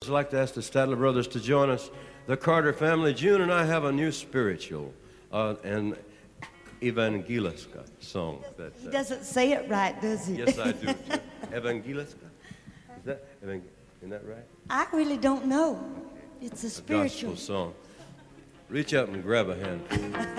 I'd like to ask the Statler brothers to join us. The Carter family, June and I have a new spiritual, an Evangeliska song. He doesn't say it right, does he? Yes, I do. Too. Evangeliska? Isn't that right? I really don't know. It's a spiritual gospel song. Reach up and grab a hand.